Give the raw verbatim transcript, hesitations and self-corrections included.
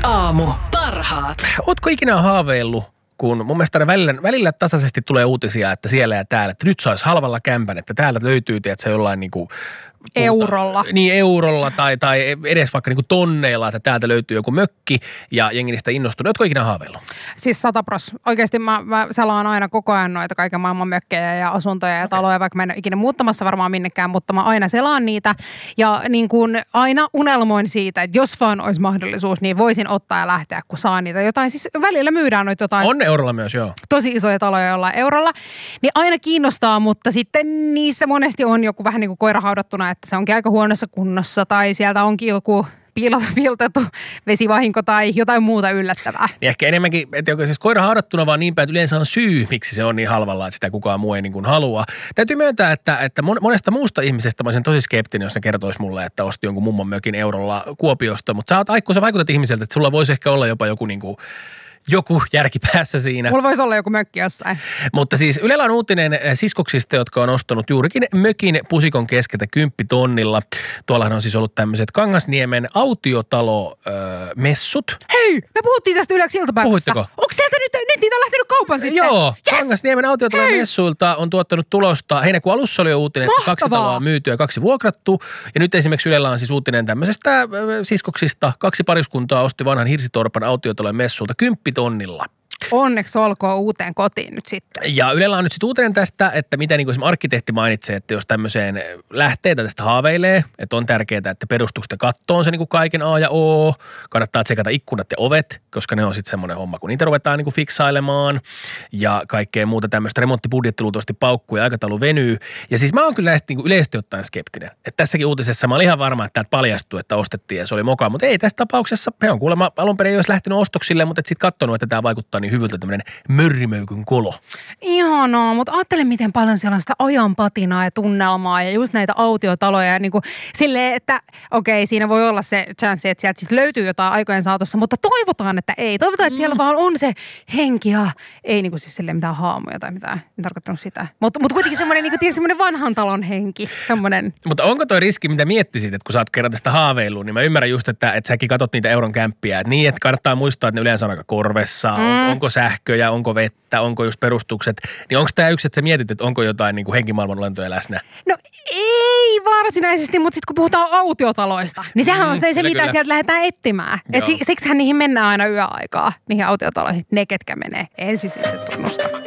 Aamu. Parhaat. Ootko ikinä haaveillut, kun mun mielestä välillä, välillä tasaisesti tulee uutisia, että siellä ja täällä, että nyt saisi halvalla kämpän, että täältä löytyy, tiedätkö, jollain niin kuin Eurolla. Niin, eurolla tai, tai edes vaikka niin kuin tonneilla, että täältä löytyy joku mökki ja jengi niistä innostunut. Ootko ikinä haaveillut? Siis sata pros. Oikeasti mä, mä selaan aina koko ajan noita kaiken maailman mökkejä ja asuntoja ja taloja, vaikka mä en ole ikinä muuttamassa varmaan minnekään, mutta mä aina selaan niitä. Ja niin kuin aina unelmoin siitä, että jos vaan olisi mahdollisuus, niin voisin ottaa ja lähteä, kun saa niitä jotain. Siis välillä myydään noita jotain. On eurolla myös, joo. Tosi isoja taloja jollain eurolla. Niin aina kiinnostaa, mutta sitten niissä monesti on joku vähän niin kuin koira haudattuna, että se onkin aika huonossa kunnossa tai sieltä onkin joku piilotettu vesivahinko tai jotain muuta yllättävää. Niin ehkä enemmänkin, että onko siis koira haudattuna vaan niin päin, että yleensä on syy, miksi se on niin halvalla, että sitä kukaan muu ei niin kuin halua. Täytyy myöntää, että, että monesta muusta ihmisestä mä olisin tosi skeptinen, jos ne kertoisi mulle, että osti jonkun mummon mökin eurolla Kuopiosta. Mutta sä oot, Aikko, sä vaikutat ihmiseltä, että sulla voisi ehkä olla jopa joku niin kuin joku järki päässä siinä. Mulla voisi olla joku mökki jossain. Mutta siis Ylellä on uutinen siskoksista, jotka on ostanut juurikin mökin pusikon keskeltä kymppitonnilla. Tuollahan on siis ollut tämmöiset Kangasniemen autiotalo-messut. Hei, me puhuttiin tästä Yleksi iltapäivässä. Puhuitteko? Onko sieltä nyt, nyt niitä on lähtenyt kaupan sitten? Joo, yes! Kangasniemen autiotalo-messuilta on tuottanut tulosta. Heinäkuun alussa oli jo uutinen, että kaksi taloa on myyty ja kaksi vuokrattu. Ja nyt esimerkiksi Ylellä on siis uutinen tämmöisestä äh, siskoksista. Kaksi pariskuntaa osti vanhan Hirsitorpan autiotalo-messulta kymppitonnilla. Onneksi olkoon uuteen kotiin nyt sitten. Ja Ylellä on nyt sitten uutinen tästä, että mitä niin kuin esimerkiksi arkkitehti mainitsee, että jos tämmöiseen lähtee tai tästä haaveilee, että on tärkeää, että perustuksesta katto on se niin kuin kaiken A ja O. Kannattaa tsekata ikkunat ja ovet, koska ne on sitten semmoinen homma, kun niitä ruvetaan niin kuin fiksailemaan ja kaikkea muuta tämmöistä. Remonttibudjetti luultavasti paukkuu ja aikataulu venyy. Ja siis mä oon kyllä näistä niin kuin yleisesti ottaen skeptinen. Että tässäkin uutisessa mä olin ihan varma, että täältä paljastui, että ostettiin ja se oli moka. Mutta ei tässä tapauksessa, he on kuulemma alun perin ei olisi lähtenyt ostoksille, mutta sitten katsonut, että tämä vaikuttaa niin hyvältä tämmöinen mörrimöykyn kolo. Ihanaa, mutta ajattele miten paljon siellä on sitä ajan patinaa ja tunnelmaa ja just näitä autiotaloja. Ja niin kuin silleen, että okei, siinä voi olla se chanssi, että sieltä sitten löytyy jotain aikojen saatossa, mutta toivotaan, että ei. Toivotaan, että siellä mm. vaan on se henki ja ei niin kuin siis silleen mitään haamuja tai mitään. En tarkoittanut sitä. Mutta, mutta kuitenkin semmoinen, niin kuin, tiedä, semmoinen vanhan talon henki. Semmoinen. Mutta onko toi riski, mitä miettisit, että kun sä oot kerran tästä haaveiluun, niin mä ymmärrän just, että, että säkin katot niitä euron kämppiä. Että niin, että kannattaa muistaa, että ne yleensä on aika korvessa. Mm. On, onko sähköjä, onko vettä, onko just perustukset. Niin onko tämä yksi, että sä mietit, että onko jotain niin kuin henkimaailman olentoja läsnä? No ei varsinaisesti, mutta sitten kun puhutaan autiotaloista, niin sehän on se, mm, se mitä kyllä sieltä lähdetään etsimään. Et siksihän niihin mennään aina yöaikaa, niihin autiotaloihin. Ne, ketkä menee ensin itse tunnusta.